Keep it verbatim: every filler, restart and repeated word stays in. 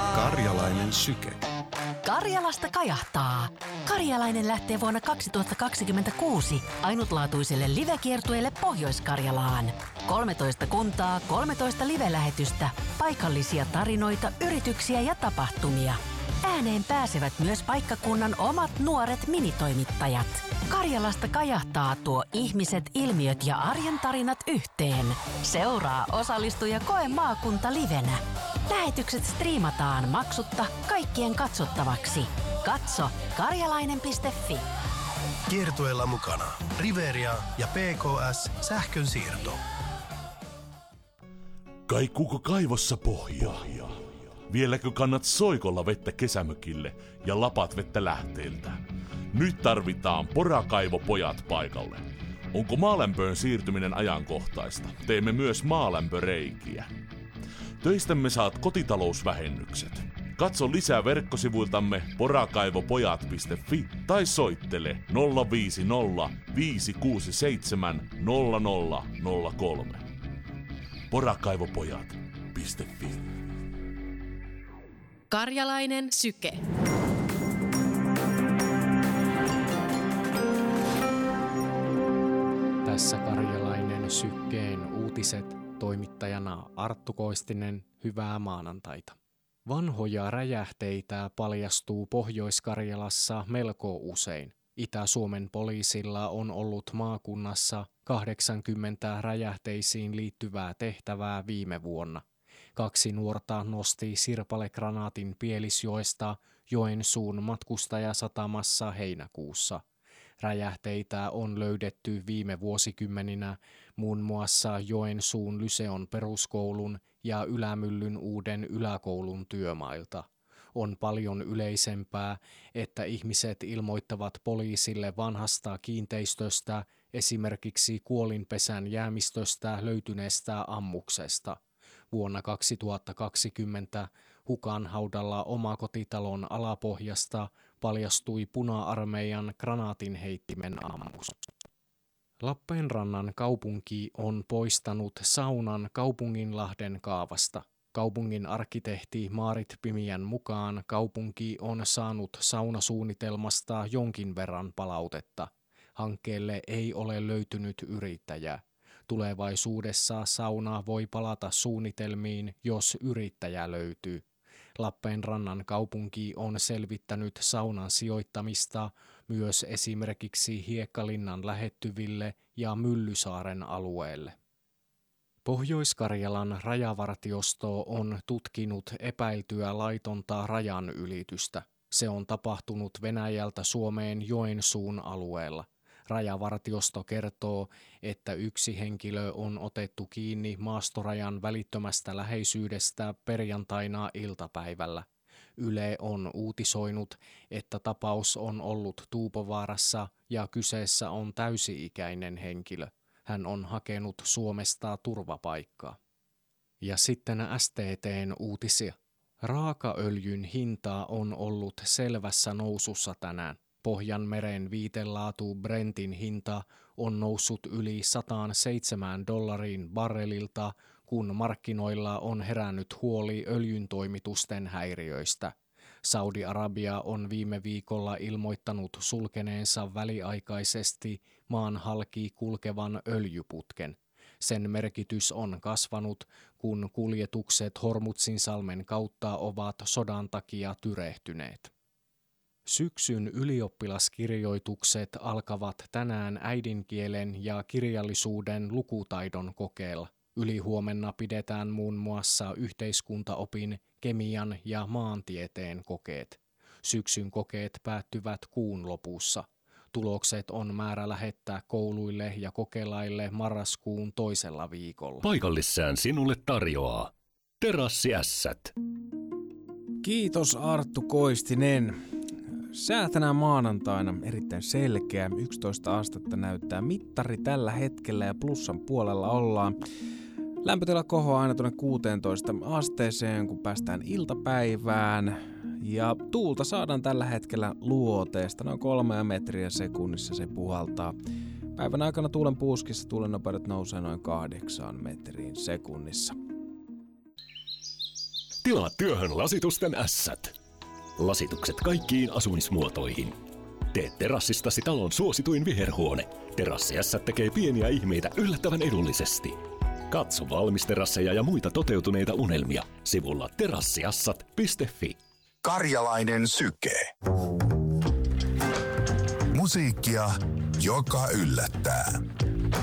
Karjalainen syke. Karjalasta kajahtaa. Karjalainen lähtee vuonna kaksituhattakaksikymmentäkuusi ainutlaatuiselle livekiertueelle Pohjois-Karjalaan. kolmetoista kuntaa, kolmetoista live-lähetystä, paikallisia tarinoita, yrityksiä ja tapahtumia. Ääneen pääsevät myös paikkakunnan omat nuoret minitoimittajat. Karjalasta kajahtaa tuo ihmiset, ilmiöt ja arjen tarinat yhteen. Seuraa, osallistu ja koe maakunta livenä. Lähetykset striimataan maksutta kaikkien katsottavaksi. Katso karjalainen piste fi. Kiertueella mukana Riveria ja P K S sähkönsiirto. Kaikuuko kaivossa pohjaa? Vieläkö kannat soikolla vettä kesämökille ja lapat vettä lähteiltä? Nyt tarvitaan porakaivopojat paikalle. Onko maalämpöön siirtyminen ajankohtaista? Teemme myös maalämpöreikiä. Töistämme saat kotitalousvähennykset. Katso lisää verkkosivuiltamme porakaivopojat piste fi tai soittele nolla viisi nolla viisi kuusi seitsemän nolla nolla nolla kolme. porakaivopojat piste fi. Karjalainen syke. Tässä Karjalainen sykkeen uutiset, toimittajana Arttu Koistinen, hyvää maanantaita. Vanhoja räjähteitä paljastuu Pohjois-Karjalassa melko usein. Itä-Suomen poliisilla on ollut maakunnassa kahdeksankymmentä räjähteisiin liittyvää tehtävää viime vuonna. Kaksi nuorta nosti sirpalekranaatin Pielisjoesta Joensuun matkustajasatamassa heinäkuussa. Räjähteitä on löydetty viime vuosikymmeninä muun muassa Joensuun Lyseon peruskoulun ja Ylämyllyn uuden yläkoulun työmailta. On paljon yleisempää, että ihmiset ilmoittavat poliisille vanhasta kiinteistöstä, esimerkiksi kuolinpesän jäämistöstä löytyneestä ammuksesta. Vuonna kaksituhattakaksikymmentä Hukan haudalla omakotitalon alapohjasta paljastui Puna-armeijan granaatinheittimen ammus. Lappeenrannan kaupunki on poistanut saunan Kaupunginlahden kaavasta. Kaupungin arkkitehti Maarit Pimiän mukaan kaupunki on saanut saunasuunnitelmasta jonkin verran palautetta. Hankkeelle ei ole löytynyt yrittäjää. Tulevaisuudessa sauna voi palata suunnitelmiin, jos yrittäjä löytyy. Lappeenrannan kaupunki on selvittänyt saunan sijoittamista myös esimerkiksi Hiekkalinnan lähettyville ja Myllysaaren alueelle. Pohjois-Karjalan rajavartiosto on tutkinut epäiltyä laitonta rajan ylitystä. Se on tapahtunut Venäjältä Suomeen Joensuun alueella. Rajavartiosto kertoo, että yksi henkilö on otettu kiinni maastorajan välittömästä läheisyydestä perjantaina iltapäivällä. Yle on uutisoinut, että tapaus on ollut Tuupovaarassa ja kyseessä on täysi-ikäinen henkilö. Hän on hakenut Suomesta turvapaikkaa. Ja sitten S T T:n uutisia. Raakaöljyn hinta on ollut selvässä nousussa tänään. Pohjanmeren viitelaatu Brentin hinta on noussut yli sata seitsemän dollariin barrelilta, kun markkinoilla on herännyt huoli öljyntoimitusten häiriöistä. Saudi-Arabia on viime viikolla ilmoittanut sulkeneensa väliaikaisesti maan halki kulkevan öljyputken. Sen merkitys on kasvanut, kun kuljetukset Hormuzzinsalmen kautta ovat sodan takia tyrehtyneet. Syksyn ylioppilaskirjoitukset alkavat tänään äidinkielen ja kirjallisuuden lukutaidon kokeella. Ylihuomenna pidetään muun muassa yhteiskuntaopin, kemian ja maantieteen kokeet. Syksyn kokeet päättyvät kuun lopussa. Tulokset on määrä lähettää kouluille ja kokelaille marraskuun toisella viikolla. Paikallissään sinulle tarjoaa Terassiässät. Kiitos Arttu Koistinen. Sää tänään maanantaina erittäin selkeä. yksitoista astetta näyttää mittari tällä hetkellä ja plussan puolella ollaan. Lämpötila kohoaa aina tuonne kuusitoista asteeseen, kun päästään iltapäivään. Ja tuulta saadaan tällä hetkellä luoteesta. Noin kolmea metriä sekunnissa se puhaltaa. Päivän aikana tuulen puuskissa tuulen nopeudet nousee noin kahdeksaan metriin sekunnissa. Tilaa työhön Lasitusten ässät. Lasitukset kaikkiin asumismuotoihin. Tee terassistasi talon suosituin viherhuone. Terassiässät tekee pieniä ihmeitä yllättävän edullisesti. Katso valmisterasseja ja muita toteutuneita unelmia sivulla terassiassat piste fi. Karjalainen syke. Musiikkia, joka yllättää.